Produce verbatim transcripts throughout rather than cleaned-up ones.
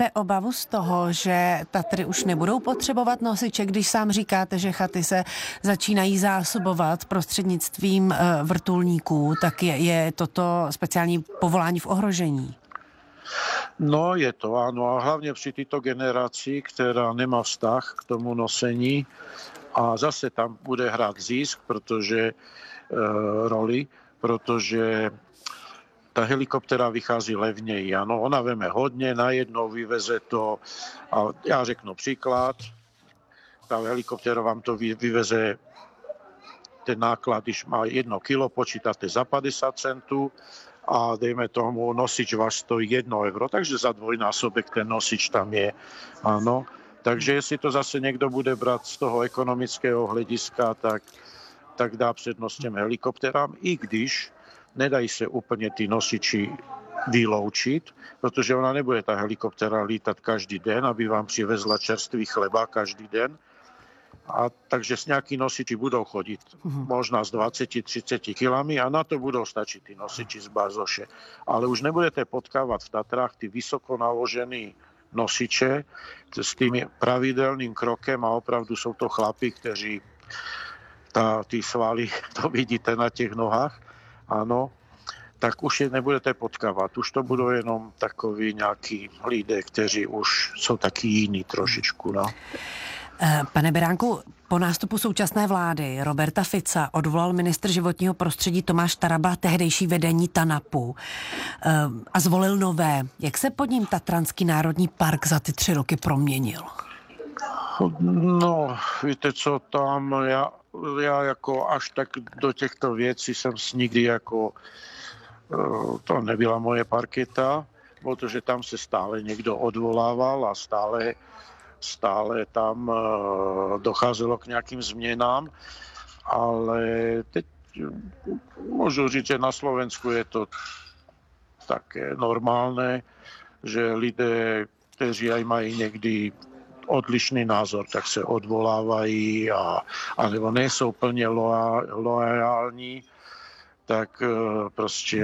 Nemáte obavu z toho, že Tatry už nebudou potřebovat nosiče, když sám říkáte, že chaty se začínají zásobovat prostřednictvím vrtulníků, tak je, je toto speciální povolání v ohrožení? No je to, áno, a hlavne pri tejto generácii, ktorá nemá vztah k tomu nosení a zase tam bude hrať zisk, pretože e, roli, pretože tá helikoptera vychází levnej. Áno, ona veme hodne, najednou vyveze to, a ja řeknu príklad, tá helikoptera vám to vyveze, ten náklad, když má jedno kilo, počítate za päťdesiat centů, a dejme tomu, nosič vás stojí jedno euro, takže za dvojnásobek ten nosič tam je. Áno. Takže jestli to zase niekto bude brať z toho ekonomického hľadiska, tak, tak dá prednosť tým helikopterám, i když nedají sa úplne tí nosiči vyloučiť, pretože ona nebude tá helikoptera lítať každý den, aby vám přivezla čerstvý chleba každý den. A takže s nejakí nosiči budú chodiť možná s dvadsať tridsať kilami a na to budú stačiť tí nosiči z bazoše. Ale už nebudete potkávať v Tatrách tí vysoko naložení nosiče s tým pravidelným krokem a opravdu sú to chlapi, kteří tá, tí svaly, to vidíte na těch nohách, áno, tak už je nebudete potkávať. Už to budú jenom takoví nejakí lidé, kteří už sú takí jiní trošičku, no. Pane Beránku, po nástupu současné vlády Roberta Fica odvolal ministr životního prostředí Tomáš Taraba tehdejší vedení TANAPu a zvolil nové. Jak se pod ním Tatranský národní park za ty tři roky proměnil? No, víte co, tam já, já jako až tak do těchto věcí jsem nikdy jako, to nebyla moje parketa, protože tam se stále někdo odvolával a stále stále tam docházelo k nejakým zmenám, ale teď môžu říct, že na Slovensku je to také normálne, že lidé, kteří aj mají niekdy odlišný názor, tak sa odvolávají a, alebo nie sú plne loajální, tak proste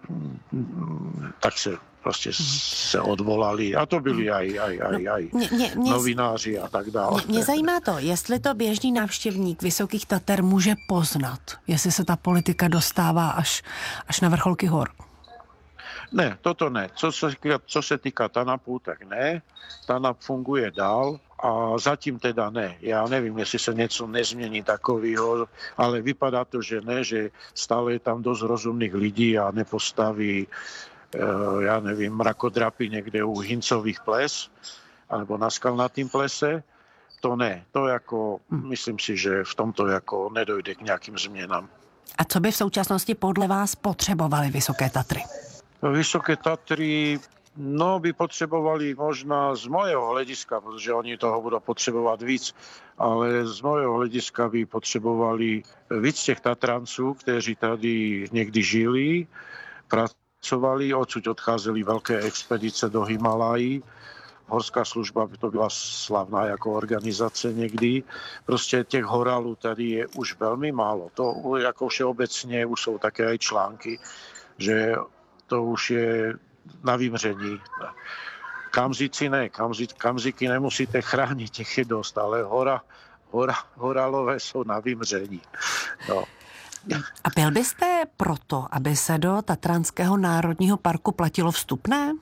tak sa prostě se odvolali. A to byli aj, aj, aj, aj mě, mě, mě, novináři a tak dále. Mě, mě zajímá to, jestli to běžný návštěvník Vysokých Tater může poznat, jestli se ta politika dostává až, až na vrcholky hor. Ne, toto ne. Co se, co se týka TANAPu, tak ne. TANAP funguje dál a zatím teda ne. Já nevím, jestli se něco nezmění takového, ale vypadá to, že ne, že stále je tam dosť rozumných lidí a nepostaví ja nevím, mrakodrapy niekde u Hincových ples alebo na Skalnatým plese, to ne. To jako, myslím si, že v tomto jako nedojde k nejakým změnám. A co by v současnosti podle vás potřebovali Vysoké Tatry? Vysoké Tatry, no by potřebovali možná z mojho hlediska, protože oni toho budú potřebovať víc, ale z mojho hlediska by potřebovali víc těch Tatranců, kteří tady někdy žili, pracovali, odsud odcházeli veľké expedice do Himalají. Horská služba by to byla slavná jako organizace někdy. Prostě těch horálů tady je už velmi málo. To jako všeobecně už jsou také aj články, že to už je na vymření. Kamzici ne, kamzi, kamziky nemusíte chránit, těch je dost, ale hora, hora, horálové jsou na vymření. No. A byl byste proto, aby se do Tatranského národního parku platilo vstupné?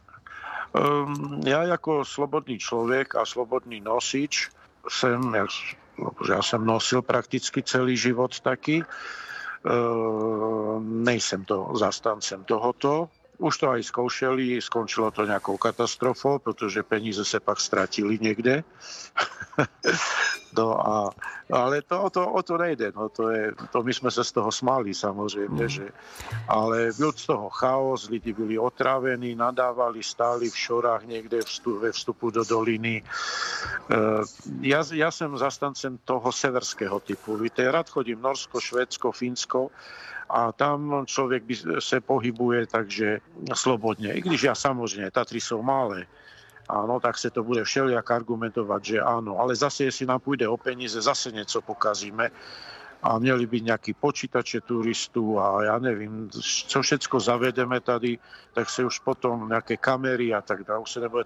Um, já jako slobodný člověk a slobodný nosič jsem, já, já jsem nosil prakticky celý život taky, uh, nejsem to zastancem tohoto. Už to aj zkoušeli, skončilo to nejakou katastrofou, protože peníze se pak ztratili někde. No a, ale to, to, o to nejde. No to je, to my jsme se z toho smáli samozřejmě, že, ale byl z toho chaos, lidi byli otrávení, nadávali, stáli v šorách někde vstup, ve vstupu do doliny. Uh, ja, ja jsem zastancem toho severského typu. Víte, rád chodím Norsko, Švédsko, Fínsko, a tam člověk by se pohybuje takže slobodně. I když já samozřejmě, Tatry jsou malé, áno, tak se to bude všelijak argumentovat, že áno. Ale zase, jestli nám půjde o peníze, zase něco pokazíme. A měli by nějaký počítače turistů a já nevím, co všetko zavedeme tady, tak se už potom nějaké kamery a tak dále, už se nebude